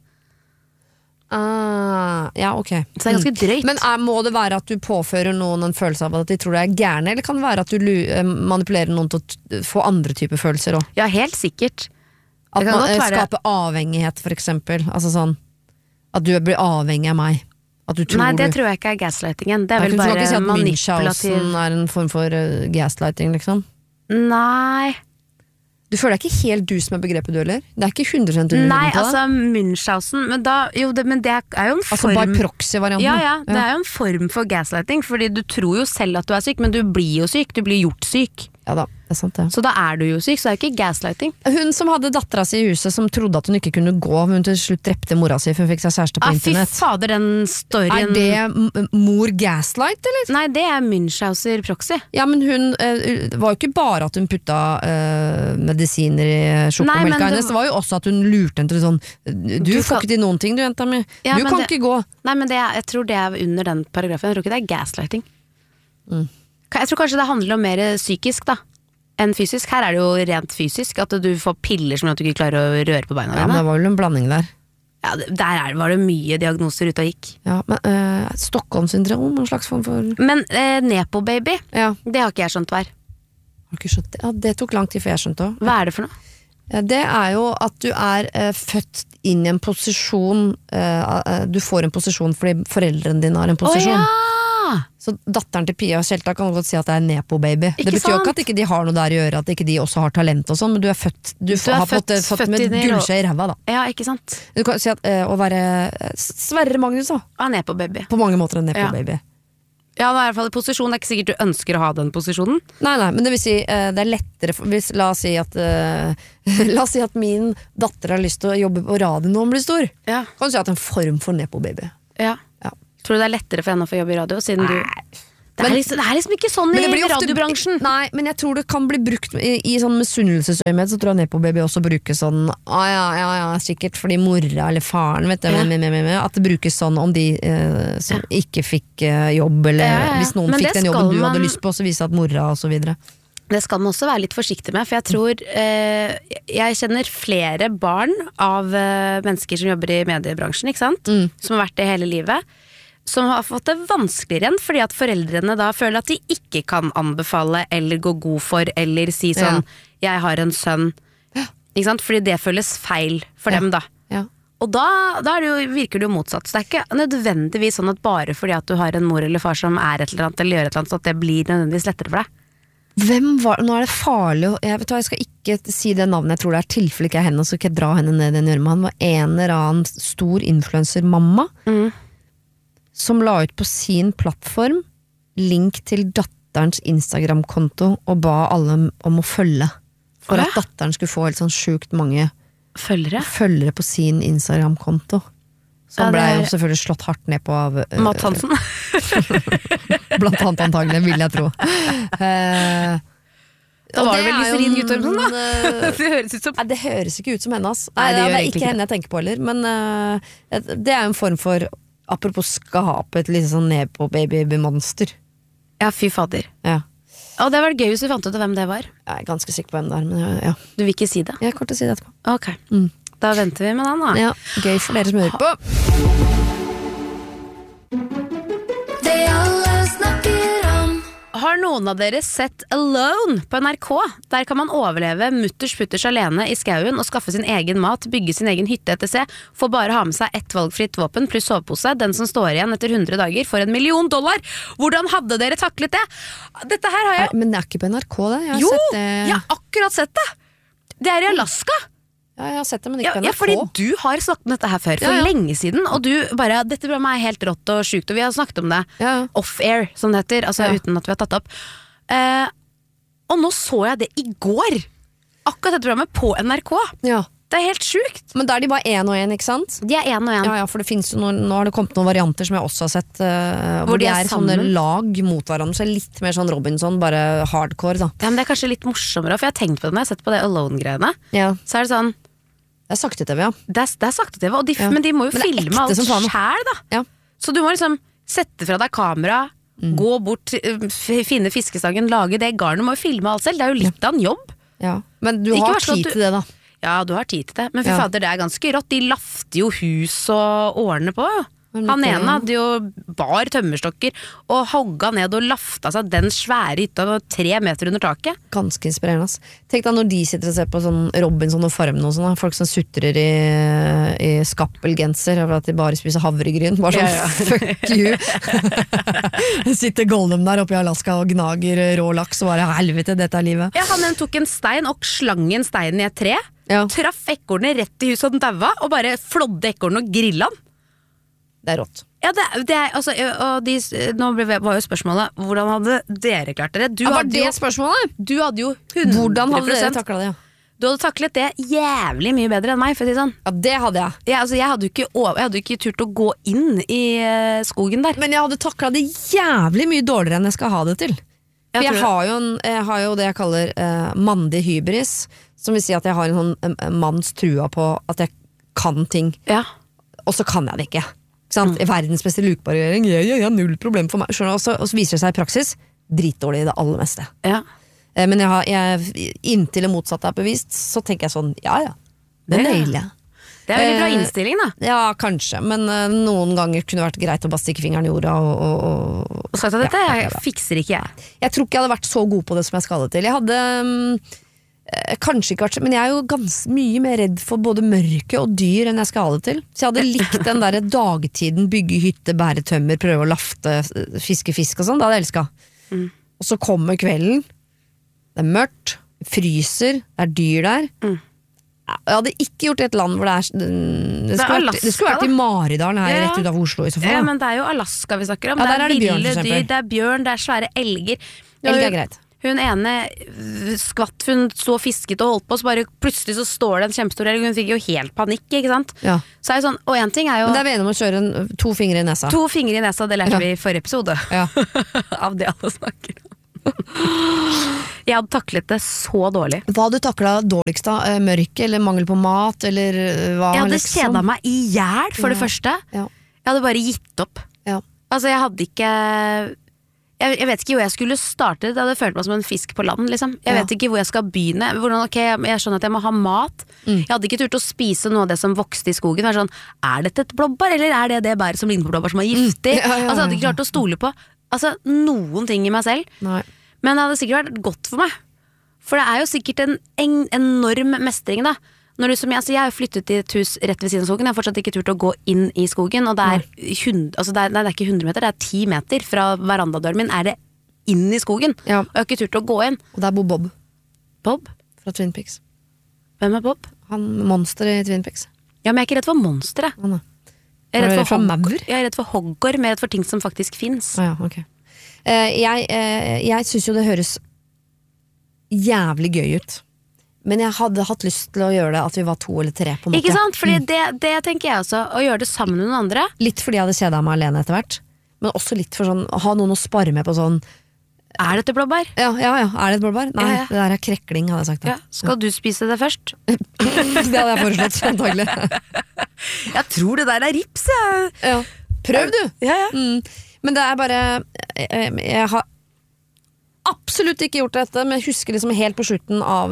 Ja, ok. Så det er ganske drøyt. Men må det være at du påfører noen en følelse av at de tror det er gjerne, eller kan det være at du manipulerer noen til å få andre typer følelser også? Ja, helt sikkert. At man skaper avhengighet, for eksempel. Altså sånn, at du blir avhengig av meg. At du tror Nei, det tror jeg ikke gaslightingen. Det vel bare si manipulativ. Munchausen en form for gaslighting, liksom? Nei. Du føler deg ikke helt dus med begrepet du, eller? Det ikke 100% du Nei, altså Munchausen, men det jo en form... Altså by proxy-varianten? Ja, det jo en form for gaslighting, fordi du tror jo selv at du syk, men du blir jo syk, du blir gjort syk. Ja da, det sant det. Så da du jo syk, så det ikke gaslighting. Hun som hadde dattera si I huset, som trodde at hun ikke kunne gå, hun til slutt drepte mora si, for hun fikk seg kjæreste på internett. Fy fader, den storyen... det mor gaslight, eller? Nei, det Munchauser proxy. Ja, men hun, det var jo ikke bare at hun putta medisiner I sjokomelka hennes, det var jo også at hun lurte henne til sånn, du får ikke til noen ting, du jenta mi. Du kan ikke gå. Nei, men jeg tror det under den paragrafen, jeg tror ikke det gaslighting. Jeg tror kanskje det handler om mer psykisk da enn fysisk. Her det jo rent fysisk, at du får piller som gjør at du ikke klarer å røre på beina dine. Ja, men det var vel en blanding der. Ja, der var det mye diagnoser ute og gikk. Ja, men Stockholm-syndrom, en slags form for... Men Nepo-baby, det har ikke jeg skjønt hva Har du ikke skjønt det? Ja, det tok lang tid før jeg skjønte også. Hva det for noe? Det jo at du født inn I en posisjon, du får en posisjon fordi foreldrene dine har en posisjon. Så datteren til Pia og Kjelta kan godt si at det Nepo-baby. Det betyr jo ikke at ikke de har noe der å gjøre, at ikke de også har talent og sånn, men du født, du har fått med gullskje I ræva da. Ja, ikke sant? Du kan si at å være Sverre Magnus da. Nepo-baby. På mange måter en Nepo-baby. Ja, det I hvert fall en posisjon, det ikke sikkert du ønsker å ha den posisjonen. Nei, men det vil si, det lettere, la oss si at min datter har lyst til å jobbe på radio når hun blir stor. Ja. Kan du si at det en form for Nepo-baby. Ja. Tror du det lettere for henne å få jobbe I radio, siden du... Det liksom ikke sånn I radiobransjen. Nei, men jeg tror det kan bli brukt I sånn misunnelsesøymed, så tror jeg Nepo-baby også brukes sånn, ja, sikkert fordi mora eller faren, vet du, at det brukes sånn om de som ikke fikk jobb, eller hvis noen fikk den jobben du hadde lyst på, så viser at mora og så videre. Det skal man også være litt forsiktig med, for jeg tror jeg kjenner flere barn av mennesker som jobber I mediebransjen, ikke sant? Som har vært det hele livet, som har fått det vanskeligere igjen, fordi at foreldrene da føler at de ikke kan anbefale, eller gå god for, eller si sånn, jeg har en sønn, ikke sant? Fordi det føles feil for dem da. Og da virker det jo motsatt, så det ikke nødvendigvis sånn at bare fordi at du har en mor eller far som et eller annet, eller gjør et eller annet, så at det blir nødvendigvis lettere for deg. Hvem var, nå det farlig, jeg vet hva, jeg skal ikke si det navnet, jeg tror det tilfelle ikke henne, så skal jeg dra henne ned I en gjørme. Han var en eller annen stor influencer mamma, som la ut på sin plattform link til datterens Instagram-konto og ba alle om å følge for at datteren skulle få helt sånn sjukt mange følgere på sin Instagram-konto. Så han ble jo selvfølgelig slått hardt ned på av Matt Hansen. Blant annet antagelig, vil jeg tro. Da var det vel Liserin Guttormsen da. Det høres ut som det høres ikke ut som henne. Nei, det ikke henne jeg tenker på heller, men det en form for apropos skape et litt sånn Nepo-baby-monster. Ja, fy fader. Ja. Og det var gøy hvis du fant ut hvem det var. Jeg ganske sikker på hvem det men ja. Du vil ikke si det? Jeg kommer til å si det etterpå. Ok, da venter vi med den da. Ja, gøy for dere som hører på. Det alle snakker om. Har noen av dere sett Alone på NRK? Der kan man overleve mutters-putters alene I skauen og skaffe sin egen mat, bygge sin egen hytte etc. Får bare ha med seg ett valgfritt våpen pluss sovepose. Den som står igjen etter 100 dager får $1 million. Hvordan hadde dere taklet det? Dette her har jeg... Men det ikke på NRK det? Jeg har akkurat sett det. Det I Alaska. Ja, jeg har sett det, men ikke på NRK. Ja, fordi du har snakket om dette her før, for lenge siden, og du bare, dette programmet helt rått og sykt, og vi har snakket om det off-air, som det heter, altså uten at vi har tatt opp. Og nå så jeg det I går, akkurat dette programmet på NRK. Ja. Det helt sykt. Men da de bare 1 og 1, ikke sant? De 1 og 1. Ja, for det finnes jo nå har det kommet noen varianter som jeg også har sett, hvor de sånne lag mot hverandre, så litt mer sånn Robinson, bare hardcore da. Ja, men det kanskje litt morsommere, for jeg har tenkt på det når jeg har sett på det Alone-greiene. Ja. Så det sånn, det sakte-TV, ja. Det sakte-TV, men de må jo filme alt selv da. Ja. Så du må liksom sette fra deg kamera, gå bort, finne fiskestangen, lage det garnet, du må jo filme alt selv. Det jo litt av en jobb. Ja, men du har tid til det da. Ja, du har tid til det. Men for fader, det ganske rått. De lafter jo hus og årene på. Han ene hadde jo bar tømmerstokker og hogga ned og lafta seg den svære hytta 3 meter under taket. Ganske inspirerende. Tenk deg når de sitter og ser på sånn Robinson og Farmen og sånn, folk som sutrer i skappelgenser over at de bare spiser havregryn. Bare sånn, fuck you. Sitter Gollum der oppe i Alaska og gnager rå laks og bare helvete, dette er livet. Ja, han tok en stein og slang en stein i et tre, traff ekornet rett i huset og den daua, og bare flådde ekornet og grilla han. Det er rått. Ja, det er, altså, nå var jo spørsmålet, hvordan hadde dere klart dere? Var det spørsmålet? Du hadde jo 100%. Hvordan hadde dere taklet det? Du hadde taklet det jævlig mye bedre enn meg, for å si sånn. Ja, det hadde jeg. Ja, altså, jeg hadde jo ikke turt å gå inn i skogen der. Men jeg hadde taklet det jævlig mye dårligere enn jeg skal ha det til. For jeg har jo det jeg kaller mandig hybris, som vil si at jeg har en sånn manns trua på at jeg kan ting, og så kan jeg det ikke. Verdens beste lukebarriering, null problem for meg. Og så viser det seg i praksis dritdårlig i det aller meste. Men inntil det motsatte er bevist, så tenker jeg sånn, det nailer jeg. Det er veldig bra innstilling, da. Ja, kanskje, men noen ganger kunne det vært greit å bare stikke fingeren i jorda og sagt at dette fikser ikke jeg. Jeg tror ikke jeg hadde vært så god på det som jeg skal det til. Jeg hadde kanskje ikke vært, men jeg er jo mye mer redd for både mørke og dyr enn jeg skal ha det til. Så jeg hadde likt den der dagtiden, bygge hytte, bære tømmer, prøve å lafte, fiske fisk og sånn, det hadde jeg elsket. Og så kommer kvelden, det er mørkt, fryser, det er dyr der. Jeg hadde ikke gjort det i et land hvor det skulle vært i Maridalen her, rett ut av Oslo i så fall. Ja, men det er jo Alaska vi snakker om. Ja, der er det bjørn, ville dyr, det er bjørn, det er svære elger. Elg er greit. Hun ene skvatt, hun så fisket og holdt på, så bare plutselig så står det en kjempestor elg, hun fikk jo helt panikk, ikke sant? Så er det sånn, og en ting er jo... Men det er vi enige om å kjøre 2 fingre i nesa. 2 fingre i nesa, det lærte vi i forrige episode. Av det alle snakker om. Jeg hadde taklet det så dårlig. Hva hadde du taklet dårligst da? Mørke eller mangel på mat, eller hva? Jeg hadde kjedet meg i hjel, for det første. Jeg hadde bare gitt opp. Altså, jeg hadde ikke... Jeg vet ikke hvor jeg skulle starte. Det hadde følt meg som en fisk på land, liksom. Jeg vet ikke hvor jeg skal begynne. Jeg skjønner at jeg må ha mat. Jeg hadde ikke turt å spise noe av det som vokste i skogen. Sånn, er dette et blåbær, eller er det bæret som ligner på blåbær som er giftig? Altså, jeg hadde ikke klart å stole på noen ting i meg selv. Men det hadde sikkert vært godt for meg. For det er jo sikkert en enorm mestring, da. Når jeg har flyttet til et hus rett ved siden av skogen. Jeg har fortsatt ikke turt å gå inn i skogen, og det er, det er ikke 100 meter, det er 10 meter fra verandadøren min er det inn i skogen, og jeg har ikke turt å gå inn. Og der bor Bob. Bob? Fra Twin Peaks. Hvem er Bob? Han monster i Twin Peaks. Ja, men jeg er ikke redd for monster, jeg. Jeg er redd for hoggorm, jeg er redd for ting som faktisk finnes. Okay. Jeg synes jo det høres jævlig gøy ut. Men jeg hadde hatt lyst til å gjøre det at vi var 2 eller 3 på en måte. Ikke sant? Fordi det tenker jeg også, å gjøre det sammen med noen andre. Litt fordi jeg hadde kjedet meg alene etter hvert, men også litt for sånn, å ha noen å spare med på sånn. Er dette blåbær? Ja, er det et blåbær? Nei, det der er krekling, hadde jeg sagt. Skal du spise det først? Det hadde jeg foreslått, antagelig. Jeg tror det der er rips, Prøv du! Men det er bare, jeg har absolutt ikke gjort dette, men jeg husker liksom helt på slutten av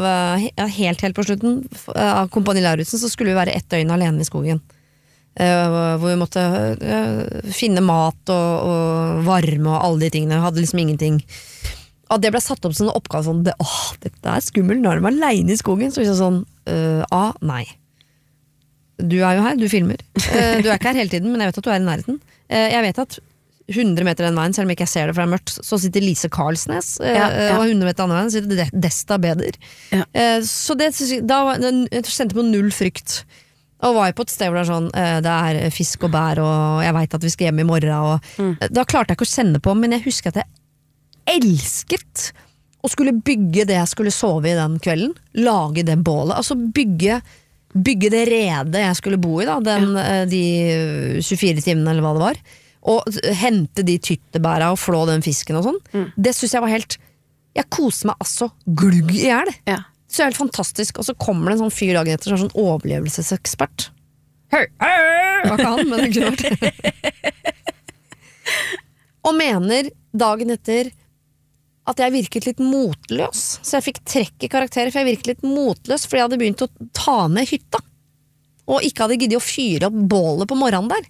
Kompani Lauritzen, så skulle vi være 1 døgn alene i skogen, hvor vi måtte finne mat og varme og alle de tingene. Vi hadde liksom ingenting. Og det ble satt opp som en oppgave sånn, dette er skummelt, nå er de alene i skogen. Så vi sa sånn, nei. Du er jo her, du filmer. Du er ikke her hele tiden, men jeg vet at du er i nærheten. Jeg vet at 100 meter den veien, selv om jeg ikke ser det for det er mørkt, så sitter Lise Karlsnes, og 100 meter andre veien sitter Desta Beder. Så da kjente på 0 frykt. Og var jeg på et sted hvor det er sånn, det er fisk og bær, og jeg vet at vi skal hjem i morgen, og da klarte jeg ikke å kjenne på, men jeg husker at jeg elsket å skulle bygge det jeg skulle sove i den kvelden, lage det bålet, altså bygge det redet jeg skulle bo i da, de 24 timene eller hva det var, og hente de tyttebæra og flå den fisken og sånn. Det synes jeg var helt, jeg koste meg altså glugg i hjel. Så det er helt fantastisk. Og så kommer det en sånn fyr dagen etter, sånn overlevelsesekspert. Hei, det var ikke han, men det kunne vært. Og mener dagen etter at jeg virket litt motløs. Så jeg fikk trekk i karakterer, for jeg virket litt motløs, fordi jeg hadde begynt å ta ned hytta. Og ikke hadde giddet å fyre opp bålet på morgenen der.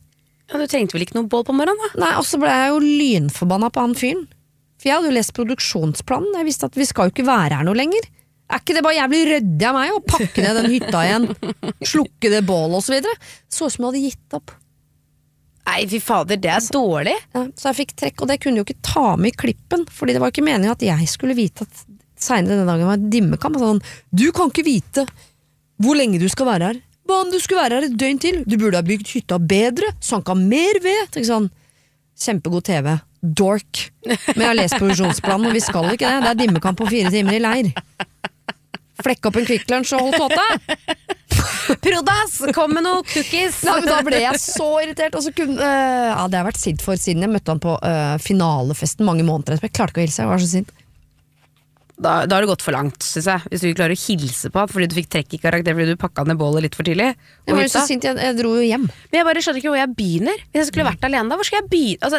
Ja, du trengte vel ikke noe bål på morgenen da? Nei, og så ble jeg jo lynforbanna på han fyren. For jeg hadde jo lest produksjonsplanen. Jeg visste at vi skal jo ikke være her noe lenger. Er ikke det bare jævlig ryddig av meg å pakke ned den hytta igjen? Slukke det bålet og så videre. Så ut som jeg hadde gitt opp. Nei, fy fader, det dårlig. Ja, så jeg fikk trekk, og det kunne jo ikke ta med i klippen. Fordi det var ikke meningen at jeg skulle vite at senere denne dagen var et dimmekam. Sånn, du kan ikke vite hvor lenge du skal være her. Hva om du skulle være her et døgn til? Du burde ha bygd hytta bedre, sanka mer ved. Sånn, kjempegod TV. Dork. Men jeg har lest produksjonsplanen, og vi skal ikke det. Det er dimmekamp på 4 timer i leir. Flekk opp en Kvikk Lunsj og hold tåte. Prodas, kom med noe cookies. Nei, men da ble jeg så irritert. Og så kunne, ja, det har jeg vært sint for siden jeg møtte han på finalefesten mange måneder etterpå. Jeg klarte ikke å hilse, jeg var så sint. Da har det gått for langt, synes jeg. Hvis du ikke klarer å hilse på han fordi du fikk trekk i karakter fordi du pakket ned bålet litt for tidlig. Jeg var jo så sint, jeg dro jo hjem. Men jeg bare skjønner ikke hvor jeg begynner. Hvis jeg skulle vært alene da, hvor skal jeg begynne? Altså,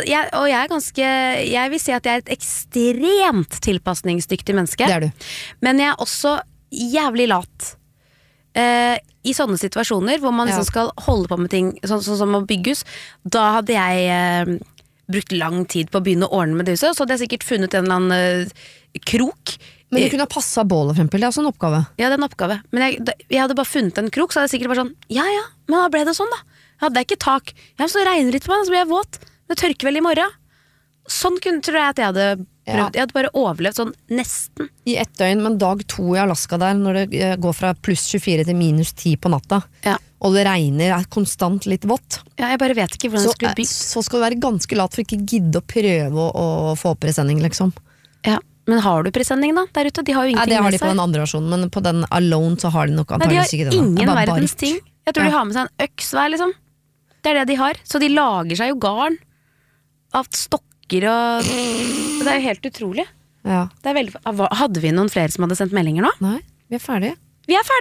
jeg vil si at jeg er et ekstremt tilpasningsdyktig menneske. Det er du. Men jeg er også jævlig lat. I sånne situasjoner hvor man liksom skal holde på med ting sånn som å bygge hus, da hadde jeg brukt lang tid på å begynne å ordne med det huset. Så hadde jeg sikkert funnet en eller annen krok. Men du kunne ha passet bålet for eksempel, det er også en oppgave. Ja, det er en oppgave. Men jeg hadde bare funnet en krok, så hadde jeg sikkert bare sånn, ja, men da ble det sånn da. Hadde jeg ikke tak. Ja, så regner litt på meg, så blir jeg våt. Det tørker vel i morgen. Sånn tror jeg at jeg hadde prøvd. Jeg hadde bare overlevd sånn nesten. I ett døgn, men dag 2 i Alaska der, når det går fra pluss 24 til minus 10 på natta, og det regner, er konstant litt vått. Ja, jeg bare vet ikke hvordan det skulle bygd. Så skal du være ganske lat for ikke gidde å prøve å få opp presenning, liksom. Ja, men har du presenning da, der ute? De har jo ingenting med seg. Det har de på den andre versjonen, men på den Alone så har de nok antageligvis ikke det. Nei, de har ingen verdens ting. Jeg tror de har med seg en øks hver, liksom. Det er det de har. Så de lager seg jo garn av stokker og det er jo helt utrolig. Ja. Det er veldig... Hadde vi noen flere som hadde sendt meldinger nå? Nei, vi er ferdige. Vi er ferdige!